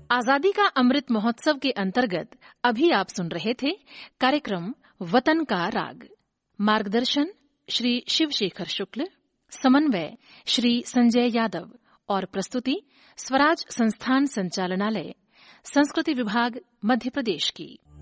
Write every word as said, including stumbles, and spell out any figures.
आजादी का अमृत महोत्सव के अंतर्गत अभी आप सुन रहे थे कार्यक्रम वतन का राग। मार्गदर्शन श्री शिव शेखर शुक्ल, समन्वय श्री संजय यादव और प्रस्तुति स्वराज संस्थान संचालनालय, संस्कृति विभाग, मध्य प्रदेश की।